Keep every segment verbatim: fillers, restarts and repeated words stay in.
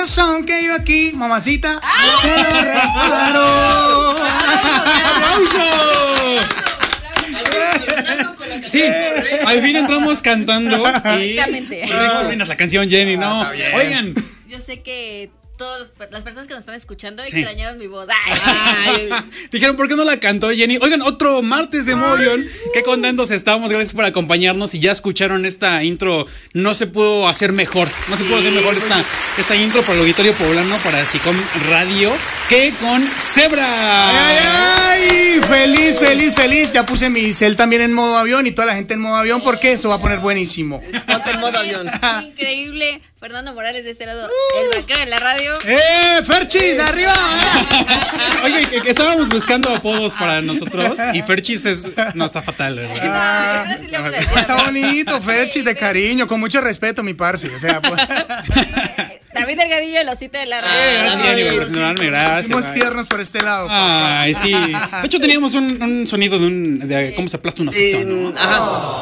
corazón que yo aquí, mamacita, te lo reparo. ¡Aplauso! Sí, al fin entramos cantando y arruinas la canción, Jenny, ¿no? Ah, Oigan, yo sé que todas las personas que nos están escuchando sí. extrañaron mi voz. Ay. Ay, dijeron, ¿por qué no la cantó Jenny? Oigan, otro martes de Movión. Qué contentos estamos. Gracias por acompañarnos. Y ya escucharon esta intro. No se pudo hacer mejor. No se pudo hacer mejor esta, esta intro para el auditorio poblano, para Sicom Radio, que con Zebra. ¡Ay, ay! Feliz, feliz, feliz. Ya puse mi cel también en modo avión y toda la gente en modo avión porque eso va a poner buenísimo. Ponte en modo avión. Increíble. Fernando Morales de este lado, el banquero de la radio. ¡Eh, Ferchis, arriba! Oye, que, que estábamos buscando apodos para nosotros y Ferchis es, no, está fatal, ¿verdad? Ah, Ahora sí le vamos a decir. está bonito, Ferchis, de cariño, con mucho respeto, mi parce. O sea, pues. David Delgadillo, el osito de la radio. Eh, gracias, Jenny, por presentarme, gracias. Somos Ay. tiernos por este lado. Papá. Ay, sí. De hecho, teníamos un, un sonido de un. De, ¿cómo se aplasta un osito, Eh, no? Ajá.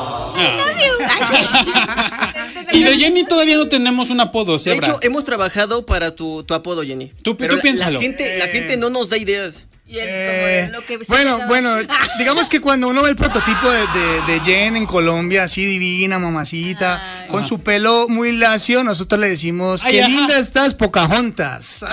Ah. Y de Jenny todavía no tenemos un apodo, De Zebra. hecho, hemos trabajado para tu, tu apodo, Jenny. Tú- Pero tú la- piénsalo. La gente, la gente no nos da ideas. Y él, Eh, como lo que bueno, se bueno, digamos que cuando uno ve el prototipo de, de, de Jen en Colombia, así divina, mamacita, Ay. con su pelo muy lacio, nosotros le decimos, Ay, qué ajá. linda estás, Pocahontas.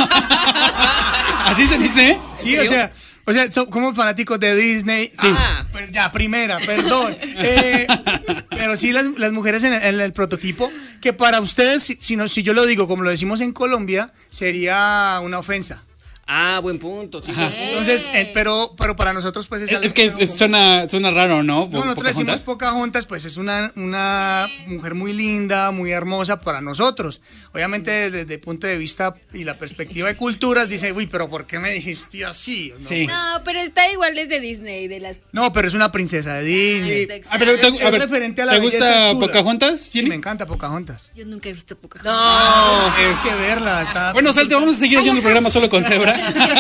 ¿Así se dice? Sí, o sea, o sea, so- como fanáticos de Disney. Sí. Ah, pues ya, primera, perdón. Eh, pero sí, las, las mujeres en el, en el prototipo, que para ustedes, si, si, no, si yo lo digo como lo decimos en Colombia, sería una ofensa. Ah, buen punto. Sí, Ajá. sí. Entonces, eh, pero, pero para nosotros, pues es Es, algo es que es- es- suena, suena raro, ¿no? No, nosotros decimos Pocahontas. Pocahontas, pues es una, una mujer muy linda, muy hermosa para nosotros. Obviamente desde, desde el punto de vista y la perspectiva de culturas, dice, uy, pero ¿por qué me dijiste así? No, Sí. No, pero está igual desde Disney, de las. no, pero es una princesa de Disney. Exacto. Ah, pero te, Es- a es ver, referente a la ¿te belleza gusta chula. Pocahontas, Sí, Jenny? me encanta Pocahontas. Yo nunca he visto Pocahontas. No, Hay es... que verla. Está Bueno, Salte, vamos a seguir haciendo el programa solo con Zebra.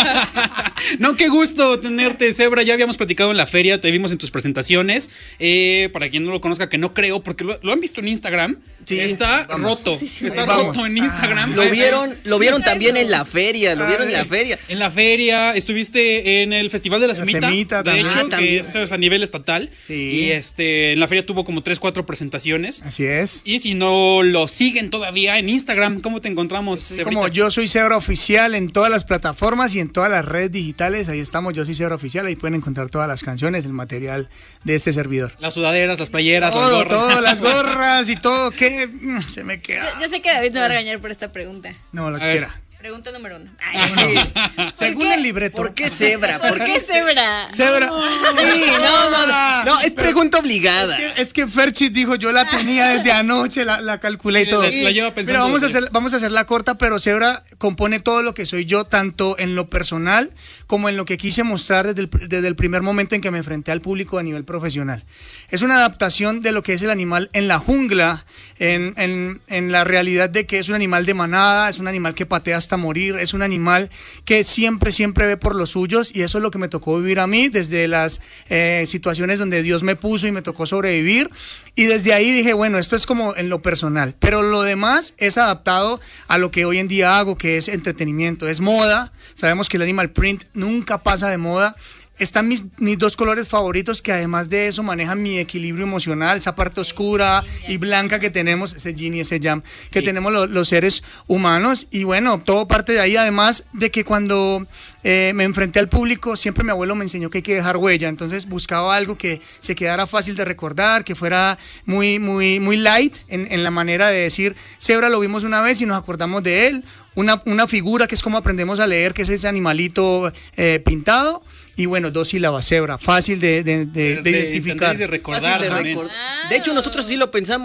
No, qué gusto tenerte, Zebra. Ya habíamos platicado en la feria, te vimos en tus presentaciones. Eh, para quien no lo conozca, que no creo, porque lo, lo han visto en Instagram. Sí, está vamos. roto. Sí, sí, está ahí vamos. roto en Instagram. Lo Ahí- vieron, lo vieron Quita también eso. en la feria, lo vieron en la feria. En la feria, estuviste en el Festival de la La Semita, Semita de también. hecho, Ah, que también. eso es a nivel estatal. Sí. Y este, en la feria tuvo como tres, cuatro presentaciones. Así es. Y si no lo siguen todavía en Instagram, ¿cómo te encontramos, Soy Zebrita? como Yo Soy Zebra Oficial en todas las plataformas y en todas las redes digitales. Ahí estamos, Yo Soy Zebra Oficial. Ahí pueden encontrar todas las canciones, el material de este servidor. Las sudaderas, las playeras, las Todo, gorras. todo, las gorras y todo. ¿Qué? Mm, Se me Yo, queda. yo sé que David me va a regañar por esta pregunta. No, lo A que ver. quiera. Pregunta número uno. Ay, Según qué? el libreto. ¿Por qué cebra? ¿Por ¿Por qué Zebra? Zebra. Sí, no, no, no. No, es pregunta obligada. Es que, es que Ferchis dijo, yo la tenía desde anoche, la, la calculé y Sí, todo. la- la lleva pensando Pero vamos a, desde- hacer, vamos a hacerla corta, pero Zebra compone todo lo que soy yo, tanto en lo personal como en lo que quise mostrar desde el, desde el primer momento en que me enfrenté al público a nivel profesional. Es una adaptación de lo que es el animal en la jungla, en, en, en la realidad de que es un animal de manada, es un animal que patea hasta morir, es un animal que siempre, siempre ve por los suyos, y eso es lo que me tocó vivir a mí desde las eh, situaciones donde Dios me puso y me tocó sobrevivir, y desde ahí dije, bueno, esto es como en lo personal, pero lo demás es adaptado a lo que hoy en día hago, que es entretenimiento, es moda. Sabemos que el animal print nunca pasa de moda. Están mis, mis dos colores favoritos, que además de eso manejan mi equilibrio emocional, esa parte oscura y blanca que tenemos, ese yin y ese yang, que Sí. tenemos lo- los seres humanos. Y bueno, todo parte de ahí, además de que cuando eh, me enfrenté al público, siempre mi abuelo me enseñó que hay que dejar huella. Entonces buscaba algo que se quedara fácil de recordar, que fuera muy, muy, muy light en, en la manera de decir, Zebra lo vimos una vez y nos acordamos de él. Una, una figura que es como aprendemos a leer, que es ese animalito eh, pintado. Y bueno, dos sílabas, Zebra, fácil de, de, de- de De- de identificar. entender y de recordar Fácil de también. recordar. De hecho, nosotros sí lo pensamos.